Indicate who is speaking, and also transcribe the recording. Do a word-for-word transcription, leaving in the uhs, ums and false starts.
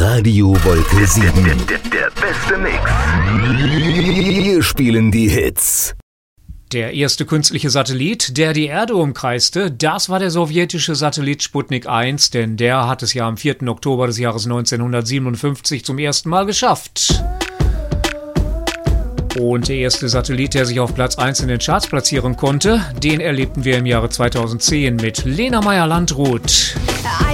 Speaker 1: Radio Wolke sieben.
Speaker 2: Der, der, der beste Mix.
Speaker 1: Wir spielen die Hits.
Speaker 3: Der erste künstliche Satellit, der die Erde umkreiste, das war der sowjetische Satellit Sputnik eins, denn der hat es ja am vierten Oktober des Jahres neunzehnhundertsiebenundfünfzig zum ersten Mal geschafft. Und der erste Satellit, der sich auf Platz eins in den Charts platzieren konnte, den erlebten wir im Jahre zweitausendzehn mit Lena Meyer-Landrut.